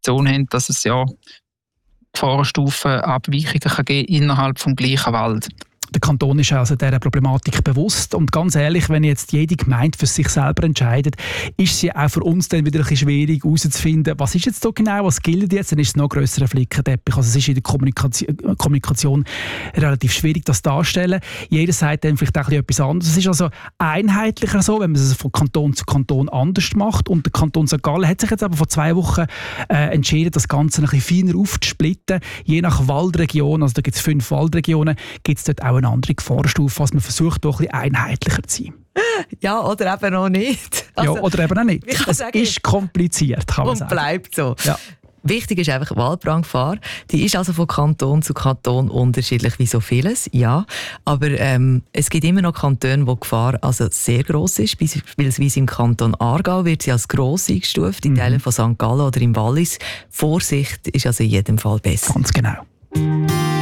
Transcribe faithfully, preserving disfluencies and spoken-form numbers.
Situation haben, dass es ja Gefahrenstufenabweichungen kann geben innerhalb des gleichen Wald. Der Kanton ist also dieser Problematik bewusst. Und ganz ehrlich, wenn jetzt jede Gemeinde für sich selber entscheidet, ist es ja auch für uns dann wieder ein bisschen schwierig herauszufinden, was ist jetzt da genau, was gilt jetzt, dann ist es noch ein grösserer Flickenteppich. Also es ist in der Kommunikation, Kommunikation relativ schwierig, das darzustellen. Jeder sagt dann vielleicht auch etwas anderes. Es ist also einheitlicher so, wenn man es von Kanton zu Kanton anders macht. Und der Kanton Sankt Gallen hat sich jetzt aber vor zwei Wochen äh, entschieden, das Ganze ein bisschen feiner aufzusplitten. Je nach Waldregion, also da gibt es fünf Waldregionen, gibt es dort auch eine andere Gefahrenstufe, was man versucht, doch ein bisschen einheitlicher zu sein. Ja, oder eben auch nicht. Also, ja, oder eben auch nicht. Es sagen, ist kompliziert, kann man und sagen. Und bleibt so. Ja. Wichtig ist einfach, Waldbrandgefahr, die ist also von Kanton zu Kanton unterschiedlich wie so vieles, ja. Aber ähm, es gibt immer noch Kantone, wo die Gefahr also sehr gross ist. Beispielsweise im Kanton Aargau wird sie als gross eingestuft, in Teilen mhm. von Sankt Gallen oder im Wallis. Vorsicht ist also in jedem Fall besser. Ganz genau.